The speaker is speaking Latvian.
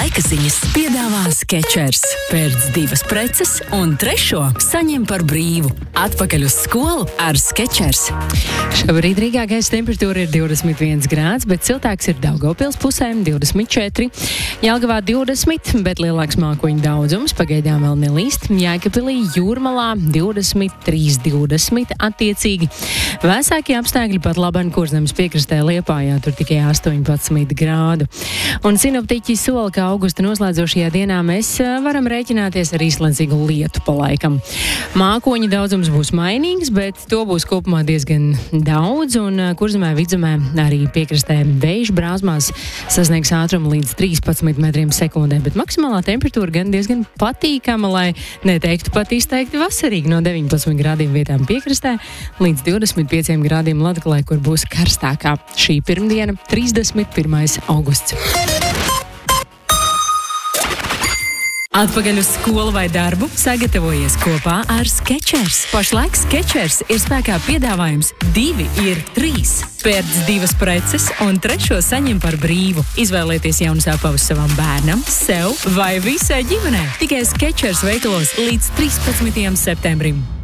Laika ziņas piedāvā Skechers. Pērc 2 preces un 3. saņem par brīvu. Atpakaļ uz skolu ar Skechers. Šobrīd Rīgā gaisa temperatūra ir 21 grāds, bet siltāks ir Daugavpils pusē 24, Jelgavā 20, bet lielāks mākoņu daudzums pagaidām vēl nelīst. Jēkabpilī, Jūrmalā 23, 20 attiecīgi. Vēsākie apstākļi pat laban Kurzemes piekrastē Liepājā, tur tikai 18 grādu. Un sinoptiķi sola, ka augusta noslēdzošajā dienā mēs varam rēķināties ar īslaicīgu lietu pa laikam. Mākoņu daudzums būs mainīgs, bet to būs kopumā diezgan daudz, un Kurzemē, Vidzemē arī piekrastē vējš brāzmās sasniegs ātrumu līdz 13 metriem sekundē, bet maksimālā temperatūra gan diezgan patīkama, lai neteiktu pat izteikti vasarīgi, no 19 grādiem vietām piekrastē līdz 25 grādiem Latgalē, kur būs karstākā šī pirmdiena, 31. augusts. Atpakaļ uz skolu vai darbu sagatavojies kopā ar Skechers. Pašlaik Skechers ir spēkā piedāvājums 2 ir 3. Pērc 2 preces un 3. saņem par brīvu. Izvēlieties jaunus apavus savam bērnam, sev vai visai ģimenei. Tikai Skechers veikalos līdz 13. septembrim.